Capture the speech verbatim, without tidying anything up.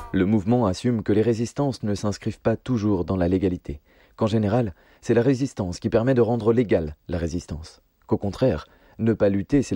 Le mouvement assume que les résistances ne s'inscrivent pas toujours dans la légalité, qu'en général, c'est la résistance qui permet de rendre légale la résistance, qu'au contraire, ne pas lutter, c'est